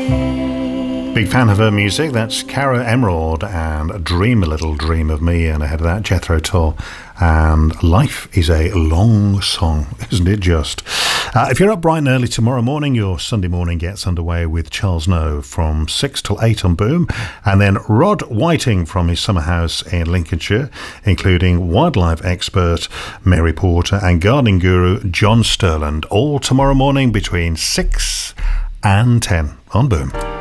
Big fan of her music. That's Cara Emerald and Dream a Little Dream of Me. And ahead of that, Jethro Tull and Life is a Long Song, isn't it just? If you're up bright and early tomorrow morning, your Sunday morning gets underway with Charles Snow from 6 till 8 on Boom, and then Rod Whiting from his summer house in Lincolnshire, including wildlife expert Mary Porter and gardening guru John Sterland, all tomorrow morning between 6 and 10 on Boom.